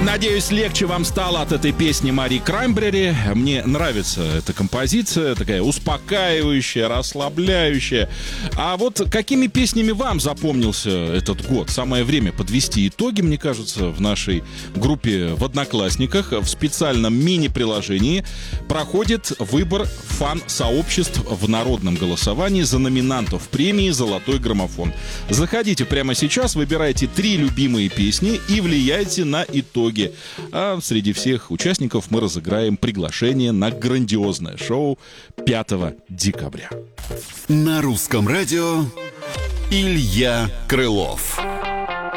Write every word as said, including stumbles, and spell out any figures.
Надеюсь, легче вам стало от этой песни Мари Краймбрери. Мне нравится эта композиция, такая успокаивающая, расслабляющая. А вот какими песнями вам запомнился этот год? Самое время подвести итоги, мне кажется, в нашей группе в Одноклассниках. В специальном мини-приложении проходит выбор фан-сообществ в народном голосовании за номинантов премии «Золотой граммофон». Заходите прямо сейчас, выбирайте три любимые песни и влияйте на итоги. А среди всех участников мы разыграем приглашение на грандиозное шоу пятого декабря. На русском радио Илья Крылов.